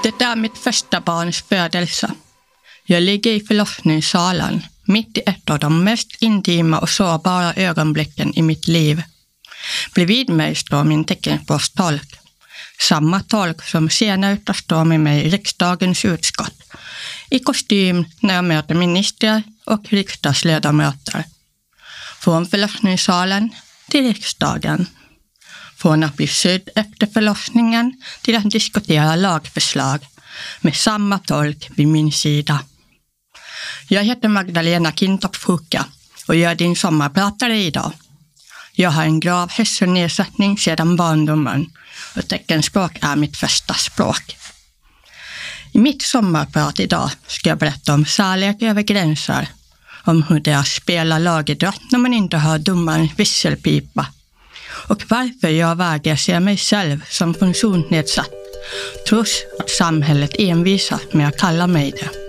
Det är mitt första barns födelse. Jag ligger i förlossningssalen, mitt i ett av de mest intima och sårbara ögonblicken i mitt liv. Bredvid mig står min teckenspråkstolk. Samma tolk som senare tar stå med mig i riksdagens utskott. I kostym när jag möter ministrar och riksdagsledamöter. Från förlossningssalen till riksdagen. Från att bli sydd efter förlossningen till att diskutera lagförslag med samma tolk vid min sida. Jag heter Magdalena Kintopp-Fuka och jag är din sommarpratare idag. Jag har en grav hörselnedsättning sedan barndomen och teckenspråk är mitt första språk. I mitt sommarprat idag ska jag berätta om kärlek över gränser, om hur det är att spela lagidrott när man inte hör domarens visselpipa och varför jag vägrar se mig själv som funktionsnedsatt trots att samhället envisas med att kalla mig det.